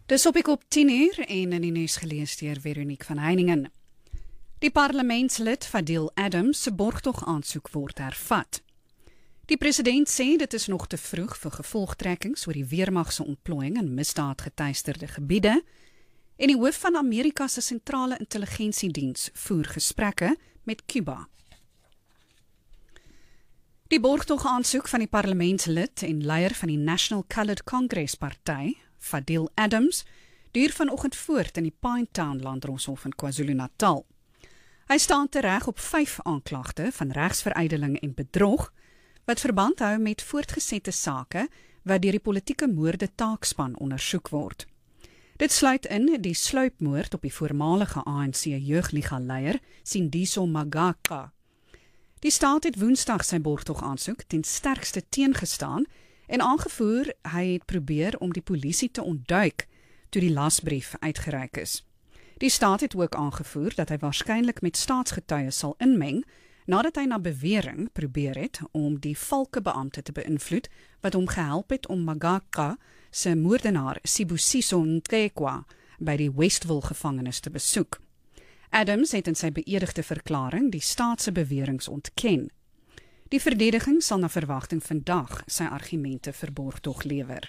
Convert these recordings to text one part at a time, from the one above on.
Dis op ek op 10:00 en in die nuus gelees deur Veronique van Heiningen. Die parlementslid Fadil Adams se borgtogaansoek word hervat. Die president sê dit is nog te vroeg vir gevolgtrekkings oor die weermag se ontplooiing in misdaadgetuisterde gebiede en die hoof van Amerika se sentrale intelligensiediens voer gesprekke met Cuba. Die borgtogaansoek van die parlementslid en leier van die National Coloured Congress party, Fadil Adams, duur vanoggend voort in die Pinetown Landdroshof in KwaZulu-Natal. Hy staan tereg op 5 aanklagte van regsverydeling en bedrog, wat verband hou met voortgesette sake wat deur die politieke moorde taakspan ondersoek word. Dit sluit in die sluipmoord op die voormalige ANC jeugliga-leier Sindiso Magaka. Die staat het Woensdag sy borgtogaansoek ten sterkste teengestaan en aangevoer hy het probeer om die polisie te ontduik toe die lasbrief uitgereik is. Die staat het ook aangevoer dat hy waarskynlik met staatsgetuies sal inmeng nadat hy na bewering probeer het om die valkebeampte te beïnvloed wat hom gehelp het om Magaka se moordenaar Sibusiso Ntekwa by die Westville gevangenis te besoek. Adams het in sy beëdigde verklaring die staat se beweringe ontken. Die verdediging sal na verwagting vandag sy argumente vir borgtog lewer.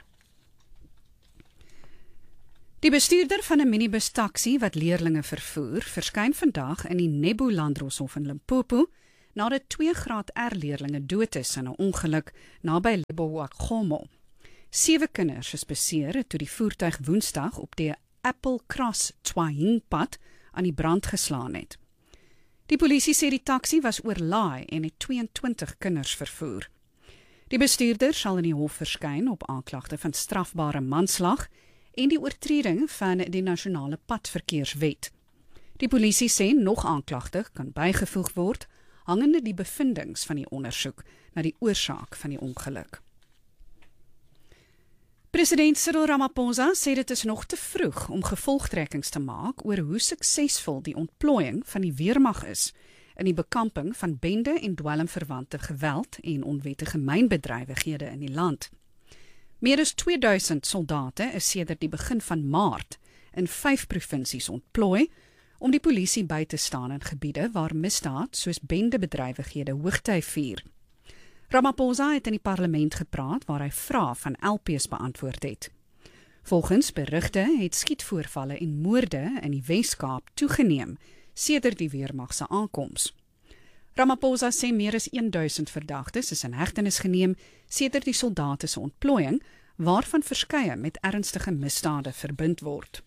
Die bestuurder van 'n minibus-taxi wat leerlinge vervoer, verskyn vandag in die Nebo Landdroshof in Limpopo, nadat 2 graad R-leerlinge dood is in 'n ongeluk naby Lebowakgomo. 7 kinders is beseer toe die voertuig Woensdag op die Apple Cross Twahingpad aan die brand geslaan het. Die polisie sê die taxi was oorlaai en het 22 kinders vervoer. Die bestuurder sal in die hof verskyn op aanklagte van strafbare manslag en die oortreding van die nasionale padverkeerswet. Die polisie sê nog aanklagte kan bygevoeg word, hangende die bevindings van die ondersoek na die oorsaak van die ongeluk. President Cyril Ramaphosa sê dit is nog te vroeg om gevolgtrekkings te maak oor hoe suksesvol die ontplooiing van die weermag is in die bekamping van bende en dwelmverwante geweld en onwettige mynbedrywighede in die land. Meer as 2000 soldate is sedert die begin van Maart in 5 provinsies ontplooi om die polisie by te staan in gebiede waar misdaad soos bendebedrywighede hoogtyd vier. Ramaphosa het in die parlement gepraat waar hy vrae van LPs beantwoord het. Volgens berigte het skietvoorvalle en moorde in die Wes-Kaap toegeneem sedert die weermag se aankoms. Ramaphosa sê meer as 1000 verdagtes is in hegtenis geneem sedert die soldate se ontplooiing, waarvan verskeie met ernstige misdade verbind word.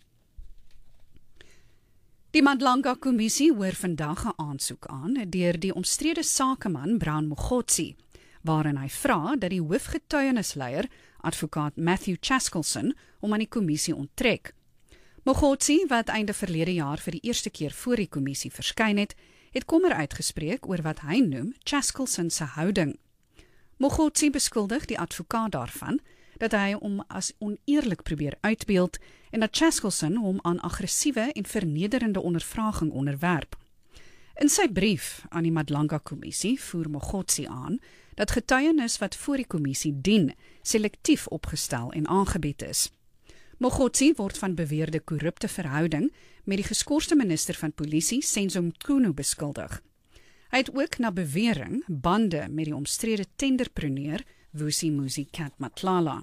Die Madlanga-kommissie hoor vandag 'n aansoek aan deur die omstrede sakeman Brown Mogotsi, waarin hy vra dat die hoofgetuienisleier, advokaat Matthew Chaskelson, hom aan die kommissie onttrek. Mogotsi, wat einde verlede jaar vir die eerste keer voor die kommissie verskyn het kommer uitgespreek oor wat hy noem Chaskelson se houding. Mogotsi beskuldig die advokaat daarvan dat hy hom as oneerlik probeer uitbeeld en dat Chaskelson hom aan aggressiewe en vernederende ondervraging onderwerp. In sy brief aan die Madlanga-kommissie voer Mogotsi aan dat getuienis wat voor die kommissie dien, selektief opgestel en aangebied is. Mogotsi word van beweerde korrupte verhouding met die geskorste minister van polisie, Senzo Mchunu, beskuldig. Hy het ook na bewering bande met die omstrede tenderpreneur, Vusi Musi-Matlala.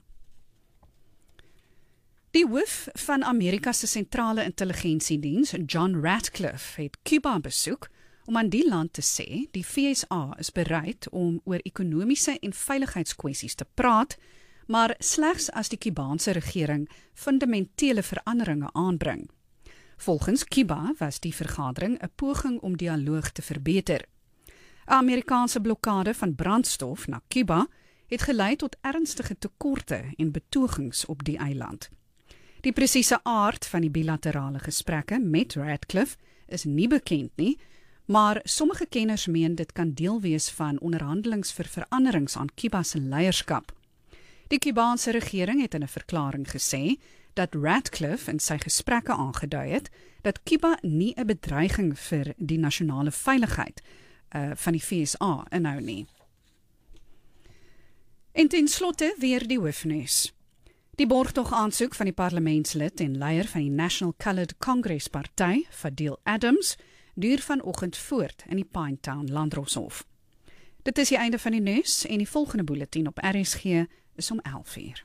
Die hoof van Amerika se sentrale intelligensiediens, John Ratcliffe, het Cuba besoek om aan die land te sê die VSA is bereid om oor ekonomiese en veiligheidskwessies te praat, maar slegs as die Kubaanse regering fundamentele veranderinge aanbring. Volgens Cuba was die vergadering 'n poging om dialoog te verbeter. 'n Amerikaanse blokkade van brandstof na Cuba het gelei tot ernstige tekorte en betogings op die eiland. Die presiese aard van die bilaterale gesprekke met Ratcliffe is nie bekend nie, maar sommige kenners meen dit kan deel wees van onderhandelings vir veranderings aan Cuba se leierskap. Die Kubaanse regering het in 'n verklaring gesê dat Ratcliffe in sy gesprekke aangedui het dat Cuba nie 'n bedreiging vir die nasionale veiligheid van die VSA inhou nie. En ten slotte weer die hoofnuus. Die borgtog aansoek van die parlementslid en leier van die National Coloured Congress Party, Fadil Adams, duur vanoggend voort in die Pinetown Landdroshof. Dit is die einde van die nuus en die volgende bulletin op RSG is om 11:00.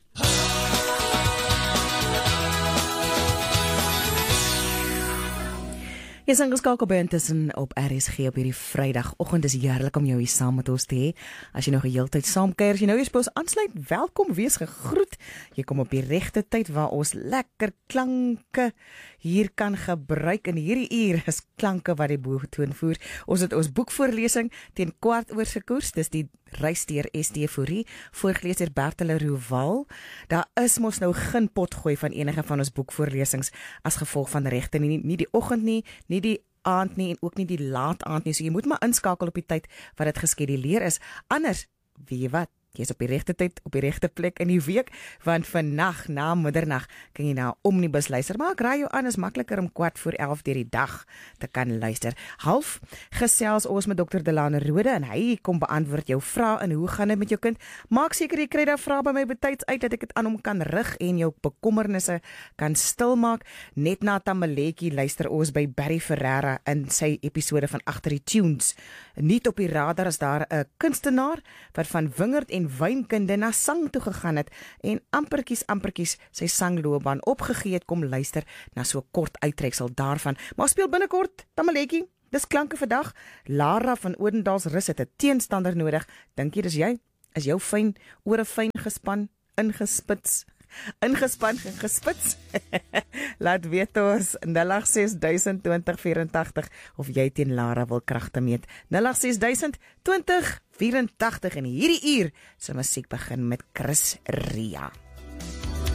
Jy is ingeskakel by Intussen op RSG op hierdie Vrydagoggend. Dis heerlik om jou hier saam met ons te hê. As jy nog 'n heeltyd saamkuier, as jy nou eers by ons aansluit, welkom, wees gegroet. Jy kom op die regte tyd waar ons lekker klanke hier kan gebruik. In hierdie uur is klanke wat die boetoon voer. Ons het ons boekvoorlesing teen 15:15 se koers. Dis die Reis deur S.D. Fourie, voorgeles deur Bertelle Roval. Daar is mos nou geen potgooi van enige van ons boekvoorlesings as gevolg van regte nie die oggend nie die aand nie en ook nie die laat aand nie. So jy moet maar inskakel op die tyd wat dit geskeduleer is. Anders, weet jy wat? Jy is op die regte tyd, op die regte plek in die week, want vannag na middernag kan jy na Omnibus luister. Maar ek raai jou aan, is makliker om 11:15 deur die dag te kan luister. 12:30 gesels ons met Dr. Delane Rode en hy kom beantwoord jou vrae en hoe gaan dit met jou kind. Maak seker jy kry daai vrae by my betyds uit dat ek dit aan hom kan rig en jou bekommernisse kan stilmaak. Net na Tamaletjie luister ons by Barry Ferreira in sy episode van Agter die Tunes. Niet op die radar is daar 'n kunstenaar wat van wingerd en wynkunde na sang toe gegaan het en amperkies sy sangloopbaan opgegee het. Kom luister na so 'n kort uittreksel daarvan. Maar speel binnekort Tamaletjie. Dis klanke vandag. Lara van Odendaalsrus het 'n teenstander nodig. Dink jy dis jy? Is jou fyn ore fyn gespan, ingespits en gespits? Laat weet ons 086 2084 of jy teen Lara wil kragte meet. 086 2084 en hierdie uur se musiek begin met Chris Ria.